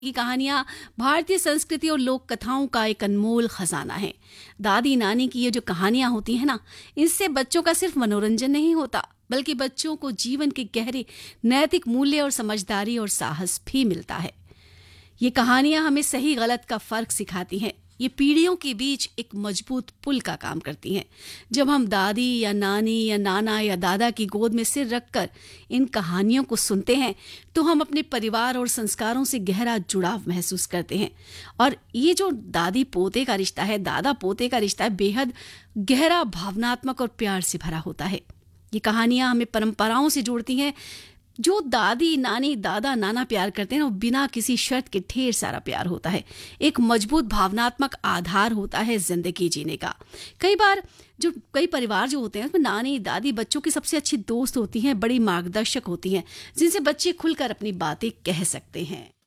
की कहानियाँ भारतीय संस्कृति और लोक कथाओं का एक अनमोल खजाना है। दादी नानी की ये जो कहानियाँ होती हैं ना, इससे बच्चों का सिर्फ मनोरंजन नहीं होता, बल्कि बच्चों को जीवन के गहरे नैतिक मूल्य और समझदारी और साहस भी मिलता है। ये कहानियाँ हमें सही गलत का फर्क सिखाती हैं। ये पीढ़ियों के बीच एक मजबूत पुल का काम करती हैं। जब हम दादी या नानी या नाना या दादा की गोद में सिर रखकर इन कहानियों को सुनते हैं, तो हम अपने परिवार और संस्कारों से गहरा जुड़ाव महसूस करते हैं। और ये जो दादी पोते का रिश्ता है, दादा पोते का रिश्ता है, बेहद गहरा, भावनात्मक और प्यार से भरा होता है। ये कहानियाँ हमें परंपराओं से जोड़ती हैं। जो दादी नानी दादा नाना प्यार करते हैं, वो बिना किसी शर्त के ढेर सारा प्यार होता है। एक मजबूत भावनात्मक आधार होता है जिंदगी जीने का। कई परिवार जो होते हैं, उसमें नानी दादी बच्चों की सबसे अच्छी दोस्त होती हैं, बड़ी मार्गदर्शक होती हैं, जिनसे बच्चे खुलकर अपनी बातें कह सकते हैं।